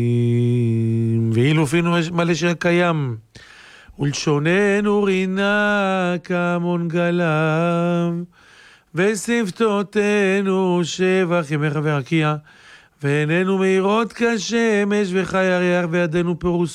ואילו פינו מלא שקיים, ולשוננו רינה כמון גלם, ושפתותינו שבח ימך ורקיע, ועינינו מאירות כשמש וחי הירח, וידינו פרוסות